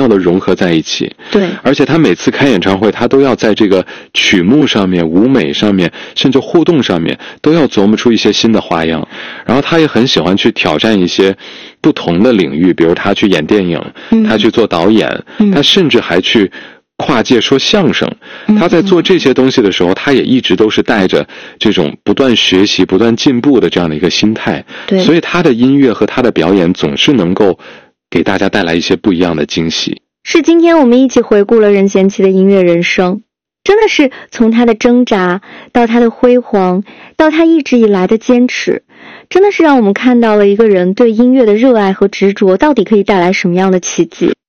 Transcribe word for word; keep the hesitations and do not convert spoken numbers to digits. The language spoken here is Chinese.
妙的融合在一起。 对， 而且他每次开演唱会，他都要在这个曲目上面、舞美上面，甚至互动上面，都要琢磨出一些新的花样。然后他也很喜欢去挑战一些不同的领域，比如他去演电影， 嗯、 他去做导演、嗯，他甚至还去跨界说相声。他在做这些东西的时候，他也一直都是带着这种不断学习、不断进步的这样的一个心态。 对， 所以他的音乐和他的表演总是能够给大家带来一些不一样的惊喜。 是今天我们一起回顾了任贤齐的音乐人生，真的是从他的挣扎到他的辉煌，到他一直以来的坚持，真的是让我们看到了一个人对音乐的热爱和执着到底可以带来什么样的奇迹。